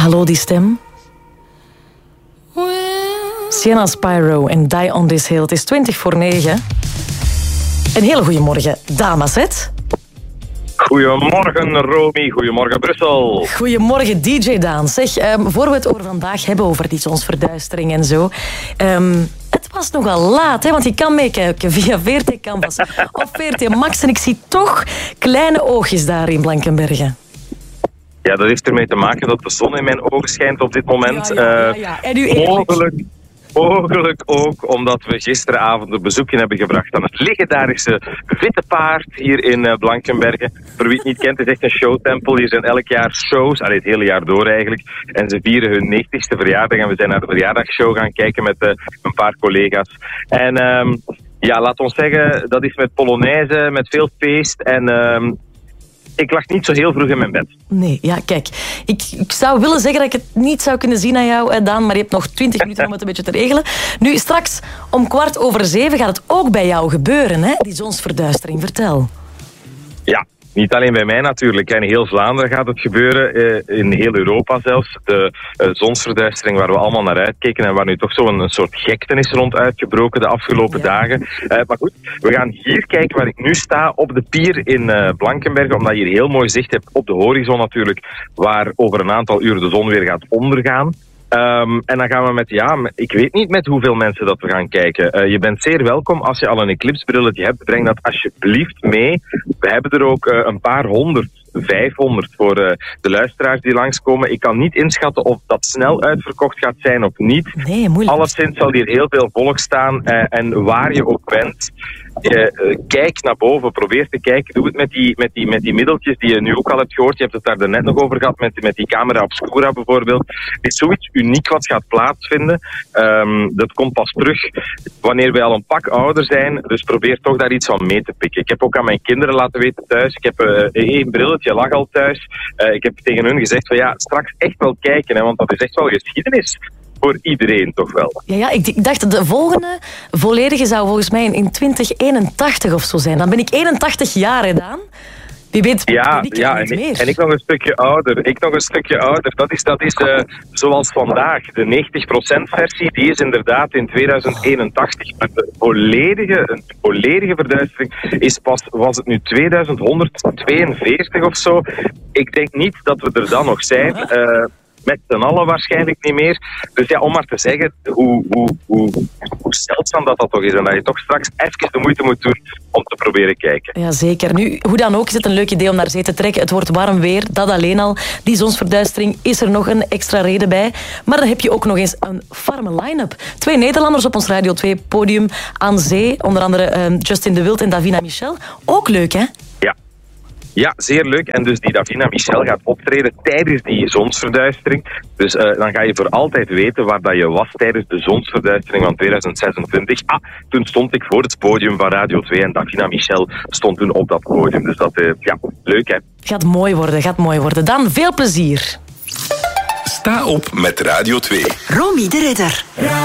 Hallo, die stem. Sienna Spyro en Die on This Hill. Het is 9:20. Een hele goede morgen, Damaset. Goedemorgen, Romy. Goedemorgen, Brussel. Goedemorgen, DJ Daan. Zeg, voor we het over vandaag hebben, over die zonsverduistering en zo... het was nogal laat, hè, want je kan meekijken via VRT Canvas of VRT Max. En ik zie toch kleine oogjes daar in Blankenberge. Ja, dat heeft ermee te maken dat de zon in mijn ogen schijnt op dit moment. Ja. En u eerlijk? Mogelijk ook omdat we gisteravond een bezoekje hebben gebracht aan het legendarische Witte Paard hier in Blankenberge. Voor wie het niet kent, het is echt een showtempel. Hier zijn elk jaar shows, het hele jaar door eigenlijk. En ze vieren hun 90ste verjaardag en we zijn naar de verjaardagsshow gaan kijken met een paar collega's. En laat ons zeggen, dat is met Polonaise, met veel feest en... ik lag niet zo heel vroeg in mijn bed. Nee, ja, kijk. Ik zou willen zeggen dat ik het niet zou kunnen zien aan jou, Daan, maar je hebt nog 20 minuten om het een beetje te regelen. Nu, straks om 7:15 gaat het ook bij jou gebeuren, hè? Die zonsverduistering. Vertel. Ja. Niet alleen bij mij natuurlijk. In heel Vlaanderen gaat het gebeuren. In heel Europa zelfs. De zonsverduistering waar we allemaal naar uitkeken en waar nu toch zo'n soort gekte is rond uitgebroken de afgelopen dagen. Maar goed, we gaan hier kijken waar ik nu sta op de pier in Blankenberge. Omdat je hier heel mooi zicht hebt op de horizon natuurlijk. Waar over een aantal uur de zon weer gaat ondergaan. En dan gaan we ik weet niet met hoeveel mensen dat we gaan kijken. Je bent zeer welkom. Als je al een eclipsebrilletje hebt, breng dat alsjeblieft mee. We hebben er ook een paar 500 voor de luisteraars die langskomen. Ik kan niet inschatten of dat snel uitverkocht gaat zijn of niet. Nee, moeilijk. Alleszins zal hier heel veel volk staan. En waar je ook bent, kijk naar boven. Probeer te kijken. Doe het met die middeltjes die je nu ook al hebt gehoord. Je hebt het daar net nog over gehad met die camera obscura bijvoorbeeld. Het is zoiets uniek wat gaat plaatsvinden. Dat komt pas terug wanneer wij al een pak ouder zijn. Dus probeer toch daar iets van mee te pikken. Ik heb ook aan mijn kinderen laten weten thuis. Ik heb één brilletje, lag al thuis. Ik heb tegen hun gezegd van straks echt wel kijken. Hè, want dat is echt wel geschiedenis. Voor iedereen toch wel. Ja, ik dacht de volgende volledige zou volgens mij in 2081 of zo zijn. Dan ben ik 81 jaar, hè, Daan? Wie weet, niet meer. En ik nog een stukje ouder. Dat is zoals vandaag. De 90% versie, die is inderdaad in 2081. Maar de volledige verduistering was het nu 2142 of zo. Ik denk niet dat we er dan nog zijn. Met z'n allen waarschijnlijk niet meer. Dus om maar te zeggen hoe zeldzaam dat toch is. En dat je toch straks even de moeite moet doen om te proberen kijken. Ja, zeker. Nu, hoe dan ook is het een leuk idee om naar zee te trekken. Het wordt warm weer, dat alleen al. Die zonsverduistering is er nog een extra reden bij. Maar dan heb je ook nog eens een farme line-up. 2 Nederlanders op ons Radio 2 podium aan zee. Onder andere Justin de Wild en Davina Michel. Ook leuk, hè? Ja, zeer leuk. En dus die Davina Michel gaat optreden tijdens die zonsverduistering. Dus dan ga je voor altijd weten waar dat je was tijdens de zonsverduistering van 2026. Toen stond ik voor het podium van Radio 2 en Davina Michel stond toen op dat podium. Dus dat, leuk hè. Gaat mooi worden. Dan veel plezier. Sta op met Radio 2. Romy de Ridder.